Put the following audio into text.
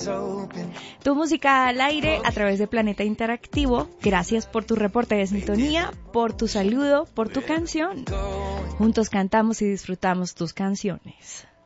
Tu música al aire a través de Planeta Interactivo. Gracias por tu reporte de sintonía, por tu saludo, por tu canción. Juntos cantamos y disfrutamos tus canciones.